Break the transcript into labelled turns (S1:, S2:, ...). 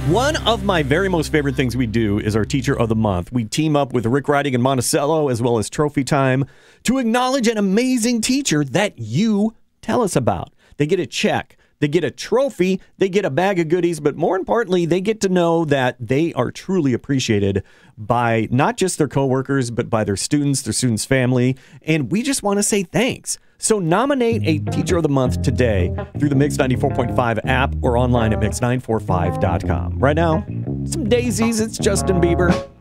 S1: One of my very most favorite things we do is our Teacher of the Month. We team up with Rick Riding and Monticello as well as Trophy Time to acknowledge an amazing teacher that you tell us about. They get a check, they get a trophy, they get a bag of goodies, but more importantly, they get to know that they are truly appreciated by not just their coworkers, but by their students' family. And we just want to say thanks. So nominate a Teacher of the Month today through the Mix 94.5 app or online at mix945.com. Right now, some daisies. It's Justin Bieber.